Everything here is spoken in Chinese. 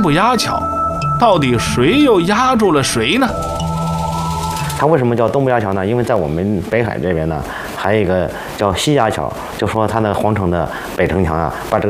不压桥，到底谁又压住了谁呢？ 它为什么叫东部压桥呢？因为在我们北海这边呢，还有一个叫西压桥，就说它的皇城的北城墙啊，把这个